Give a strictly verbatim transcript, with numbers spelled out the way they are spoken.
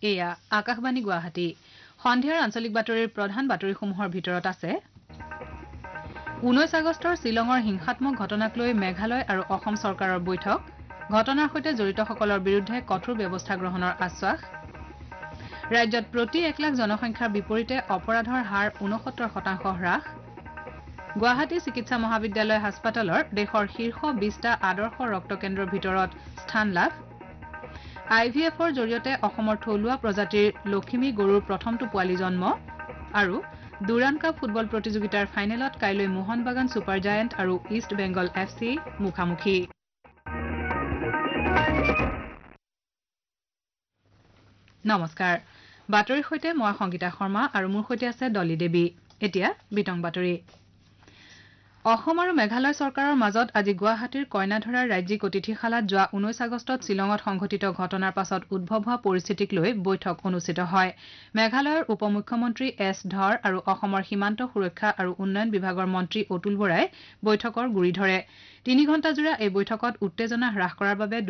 এয়া আকাশবাণী গুৱাহাটী সন্ধিয়াৰ আঞ্চলিক বাতৰিৰ প্ৰধান বাতৰিসমূহৰ ভিতৰত আছে ঊনৈশ আগষ্টৰ শ্বিলঙৰ হিংসাত্মক ঘটনাক লৈ মেঘালয় আৰু অসম চৰকাৰৰ বৈঠক ঘটনাৰ সৈতে জড়িতসকলৰ বিৰুদ্ধে কঠোৰ ব্যৱস্থা গ্ৰহণৰ আশ্বাস ৰাজ্যত প্ৰতি এক লাখ জনসংখ্যাৰ বিপৰীতে অপৰাধৰ হাৰ ঊনসত্তৰ শতাংশ হ্ৰাস গুৱাহাটী চিকিৎসা মহাবিদ্যালয় হাস্পতালৰ দেশৰ শীৰ্ষ বিশটা আদৰ্শ ৰক্তকেন্দ্ৰৰ ভিতৰত স্থান লাভ আই ভি এফৰ জৰিয়তে অসমৰ থলুৱা প্ৰজাতিৰ লখিমী গৰুৰ প্ৰথমটো পোৱালি জন্ম আৰু দুৰাণ কাপ ফুটবল প্ৰতিযোগিতাৰ ফাইনেলত কাইলৈ মোহনবাগান ছুপাৰ জায়েণ্ট আৰু ইষ্ট বেংগল এফ চি মুখামুখি নমস্কাৰ বাতৰিৰ সৈতে মই সংগীতা শৰ্মা আৰু মোৰ সৈতে আছে ডলি দেৱী এতিয়া বিতং বাতৰি অসম আৰু মেঘালয় চৰকাৰৰ মাজত আজি গুৱাহাটীৰ কইনাধৰাৰ ৰাজ্যিক অতিথিশালাত যোৱা ঊনৈশ আগষ্টত শ্বিলঙত সংঘটিত ঘটনাৰ পাছত উদ্ভৱ হোৱা পৰিস্থিতিক লৈ বৈঠক অনুষ্ঠিত হয় মেঘালয়ৰ উপ মুখ্যমন্ত্ৰী এছ ধৰ আৰু অসমৰ সীমান্ত সুৰক্ষা আৰু উন্নয়ন বিভাগৰ মন্ত্ৰী অতুল বৰাই বৈঠকৰ গুৰি ধৰে তিনি ঘণ্টাজোৰা এই বৈঠকত উত্তেজনা হ্ৰাস কৰাৰ বাবে